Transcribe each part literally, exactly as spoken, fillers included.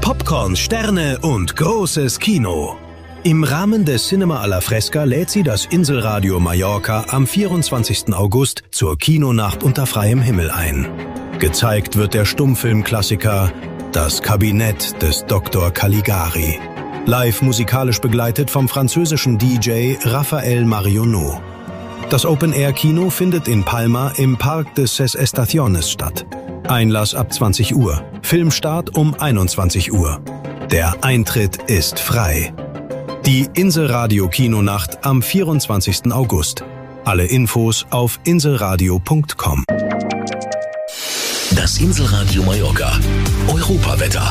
Popcorn, Sterne und großes Kino. Im Rahmen des Cinema alla Fresca lädt sie das Inselradio Mallorca am vierundzwanzigsten August zur Kinonacht unter freiem Himmel ein. Gezeigt wird der Stummfilmklassiker Das Kabinett des Doktor Caligari. Live musikalisch begleitet vom französischen D J Raphael Marionneau. Das Open-Air-Kino findet in Palma im Park de Ses Estaciones statt. Einlass ab zwanzig Uhr, Filmstart um einundzwanzig Uhr. Der Eintritt ist frei. Die Inselradio-Kinonacht am vierundzwanzigsten August. Alle Infos auf inselradio punkt com. Das Inselradio Mallorca. Europawetter.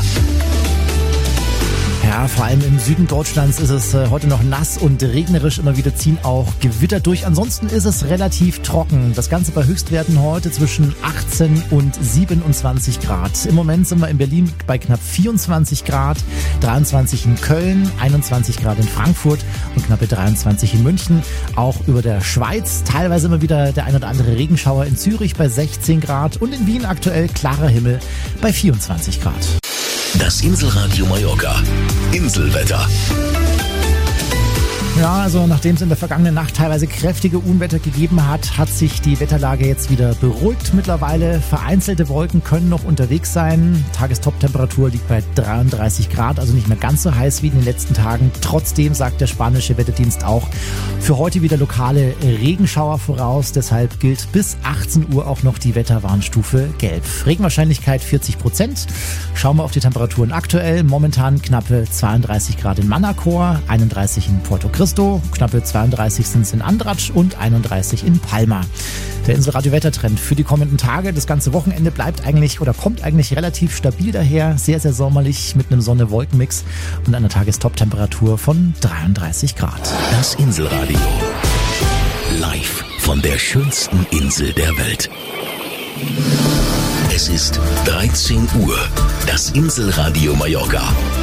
Ja, vor allem im Süden Deutschlands ist es äh, heute noch nass und regnerisch. Immer wieder ziehen auch Gewitter durch. Ansonsten ist es relativ trocken. Das Ganze bei Höchstwerten heute zwischen achtzehn und siebenundzwanzig Grad. Im Moment sind wir in Berlin bei knapp vierundzwanzig Grad, dreiundzwanzig in Köln, einundzwanzig Grad in Frankfurt und knappe dreiundzwanzig in München. Auch über der Schweiz teilweise immer wieder der ein oder andere Regenschauer. In Zürich bei sechzehn Grad und in Wien aktuell klarer Himmel bei vierundzwanzig Grad. Das Inselradio Mallorca. Inselwetter. Ja, also nachdem es in der vergangenen Nacht teilweise kräftige Unwetter gegeben hat, hat sich die Wetterlage jetzt wieder beruhigt mittlerweile. Vereinzelte Wolken können noch unterwegs sein. Tagestoptemperatur liegt bei dreiunddreißig Grad, also nicht mehr ganz so heiß wie in den letzten Tagen. Trotzdem sagt der spanische Wetterdienst auch für heute wieder lokale Regenschauer voraus. Deshalb gilt bis achtzehn Uhr auch noch die Wetterwarnstufe Gelb. Regenwahrscheinlichkeit vierzig Prozent. Schauen wir auf die Temperaturen aktuell. Momentan knappe zweiunddreißig Grad in Manacor, einunddreißig in Porto Cristo. Knappe zweiunddreißig sind es in Andratsch und einunddreißig in Palma. Der Inselradio-Wettertrend für die kommenden Tage, das ganze Wochenende bleibt eigentlich oder kommt eigentlich relativ stabil daher. Sehr, sehr sommerlich mit einem Sonne-Wolken-Mix und einer Tagestop-Temperatur von dreiunddreißig Grad. Das Inselradio. Live von der schönsten Insel der Welt. Es ist dreizehn Uhr. Das Inselradio Mallorca.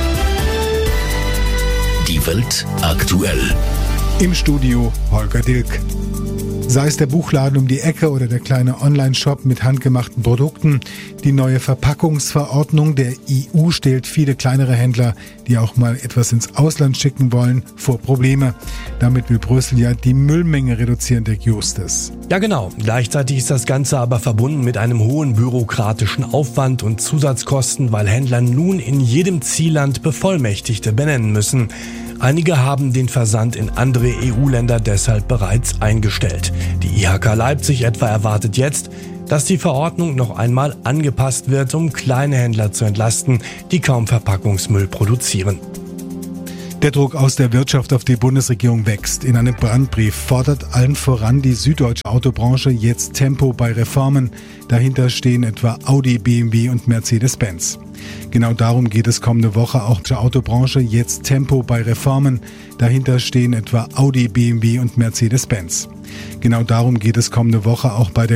Die Welt aktuell. Im Studio Holger Dilk. Sei es der Buchladen um die Ecke oder der kleine Online-Shop mit handgemachten Produkten, die neue Verpackungsverordnung der E U stellt viele kleinere Händler, die auch mal etwas ins Ausland schicken wollen, vor Probleme. Damit will Brüssel ja die Müllmenge reduzieren, der Justus. Ja genau, gleichzeitig ist das Ganze aber verbunden mit einem hohen bürokratischen Aufwand und Zusatzkosten, weil Händler nun in jedem Zielland Bevollmächtigte benennen müssen. Einige haben den Versand in andere E U-Länder deshalb bereits eingestellt. Die I H K Leipzig etwa erwartet jetzt, dass die Verordnung noch einmal angepasst wird, um kleine Händler zu entlasten, die kaum Verpackungsmüll produzieren. Der Druck aus der Wirtschaft auf die Bundesregierung wächst. In einem Brandbrief fordert allen voran die süddeutsche Autobranche jetzt Tempo bei Reformen. Dahinter stehen etwa Audi, B M W und Mercedes-Benz. Genau darum geht es kommende Woche auch der Autobranche jetzt Tempo bei Reformen. Dahinter stehen etwa Audi, B M W und Mercedes-Benz. Genau darum geht es kommende Woche auch bei der